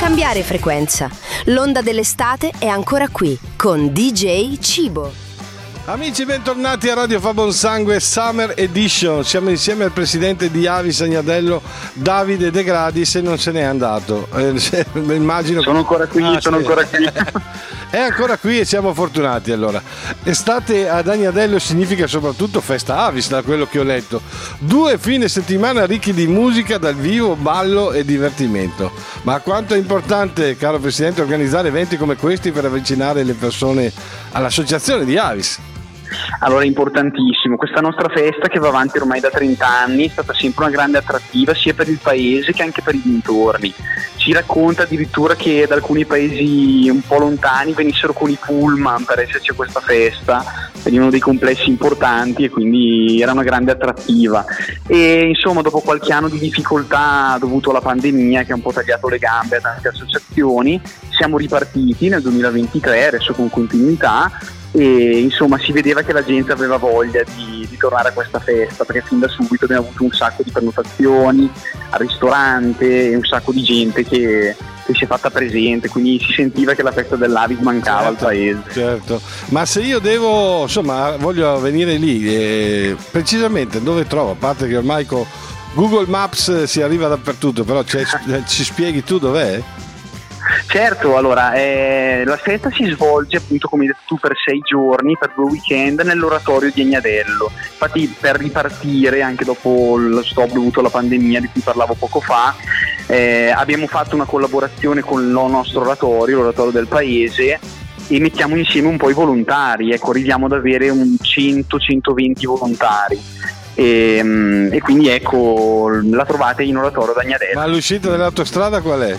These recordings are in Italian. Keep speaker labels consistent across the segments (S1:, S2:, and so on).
S1: cambiare frequenza. L'onda dell'estate è ancora qui con DJ Cibo.
S2: Amici, bentornati a Radio Fa Buon Sangue Summer Edition. Siamo insieme al presidente di Avis Agnadello, Davide De Gradi, se non se n'è andato. Immagino.
S3: Sono ancora qui, ancora qui.
S2: È ancora qui e siamo fortunati. Allora, estate ad Agnadello significa soprattutto festa Avis, da quello che ho letto. 2 fine settimana ricchi di musica dal vivo, ballo e divertimento. Ma quanto è importante, caro presidente, organizzare eventi come questi per avvicinare le persone all'associazione di Avis?
S3: Allora, è importantissimo. Questa nostra festa, che va avanti ormai da 30 anni, è stata sempre una grande attrattiva sia per il paese che anche per i dintorni. Ci racconta addirittura che da alcuni paesi un po' lontani venissero con i pullman per esserci a questa festa, venivano dei complessi importanti e quindi era una grande attrattiva. E insomma, dopo qualche anno di difficoltà dovuto alla pandemia che ha un po' tagliato le gambe a tante associazioni, siamo ripartiti nel 2023, adesso con continuità, e insomma si vedeva che la gente aveva voglia di tornare a questa festa, perché fin da subito abbiamo avuto un sacco di prenotazioni al ristorante e un sacco di gente che si è fatta presente, quindi si sentiva che la festa dell'Avis mancava al paese.
S2: Certo, ma se io devo, insomma, voglio venire lì, precisamente dove trovo? A parte che ormai con Google Maps si arriva dappertutto, però ci spieghi tu dov'è?
S3: Certo, allora la festa si svolge appunto, come hai detto tu, per 6 giorni, per 2 weekend nell'oratorio di Agnadello. Infatti, per ripartire anche dopo lo stop dovuto alla pandemia di cui parlavo poco fa, abbiamo fatto una collaborazione con il nostro oratorio, l'oratorio del paese, e mettiamo insieme un po' i volontari. Ecco, arriviamo ad avere un 100-120 volontari. E quindi ecco, la trovate in oratorio d'Agnadello.
S2: Ma l'uscita dell'autostrada qual è?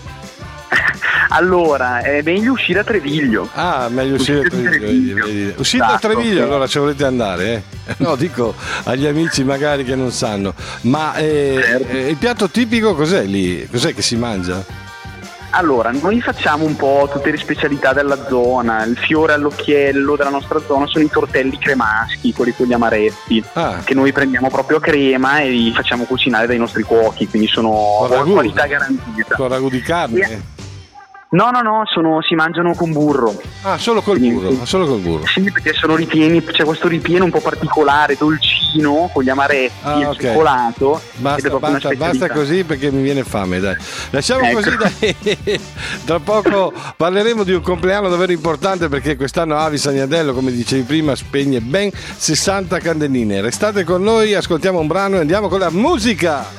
S3: Allora, è meglio uscire a Treviglio.
S2: Ah, meglio uscire a Treviglio. Uscite a Treviglio, allora ci volete andare, No, dico agli amici magari che non sanno. Ma
S3: certo.
S2: Il piatto tipico cos'è lì? Cos'è che si mangia?
S3: Allora, noi facciamo un po' tutte le specialità della zona. Il fiore all'occhiello della nostra zona sono i tortelli cremaschi, quelli con gli amaretti, che noi prendiamo proprio a crema e li facciamo cucinare dai nostri cuochi, quindi sono qualità garantita.
S2: Con ragù di carne?
S3: No, si mangiano con burro.
S2: Ah, solo col burro? Solo col burro?
S3: Sì, perché sono ripieni, c'è questo ripieno un po' particolare, dolcino, con gli amaretti e il cioccolato.
S2: Basta così, perché mi viene fame, dai. Lasciamo così, dai. Tra poco parleremo di un compleanno davvero importante, perché quest'anno Avis Agnadello, come dicevi prima, spegne ben 60 candeline. Restate con noi, ascoltiamo un brano e andiamo con la musica.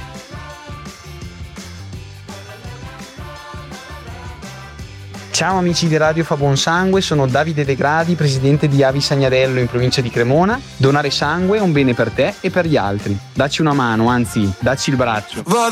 S4: Ciao amici di Radio Fa Buon Sangue, sono Davide De Gradi, presidente di Avis Agnadello in provincia di Cremona. Donare sangue è un bene per te e per gli altri. Dacci una mano, anzi, dacci il braccio.